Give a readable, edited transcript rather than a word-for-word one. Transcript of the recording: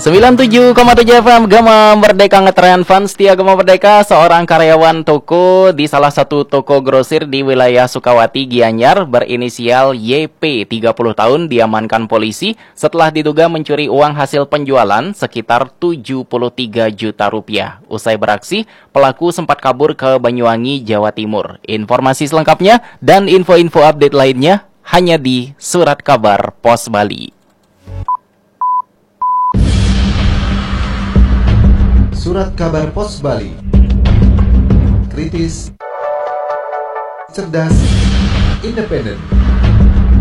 97,7 FM Gema Merdeka ngetren fans setia Gema Merdeka. Seorang karyawan toko di salah satu toko grosir di wilayah Sukawati, Gianyar berinisial YP 30 tahun diamankan polisi setelah diduga mencuri uang hasil penjualan sekitar 73 juta rupiah. Usai beraksi, pelaku sempat kabur ke Banyuwangi, Jawa Timur. Informasi selengkapnya dan info-info update lainnya hanya di Surat Kabar Pos Bali. Surat Kabar Pos Bali. Kritis, cerdas, independen.